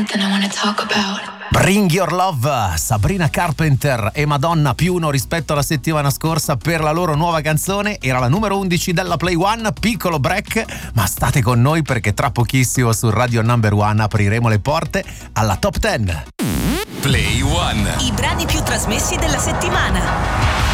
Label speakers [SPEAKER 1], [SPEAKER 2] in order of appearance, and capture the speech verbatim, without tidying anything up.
[SPEAKER 1] Bring Your Love, Sabrina Carpenter e Madonna più uno rispetto alla settimana scorsa per la loro nuova canzone. Era la numero undici della Play One, piccolo break, ma state con noi perché tra pochissimo su Radio Number One apriremo le porte alla Top dieci.
[SPEAKER 2] Play One.
[SPEAKER 3] I brani più trasmessi della settimana.